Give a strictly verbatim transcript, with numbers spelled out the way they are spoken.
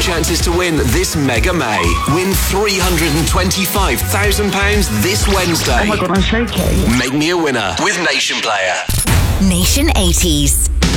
chances to win this Mega May. Win three hundred twenty-five thousand pounds this Wednesday. Oh my God, I'm shaking. Make me a winner with Nation Player. Nation eighties.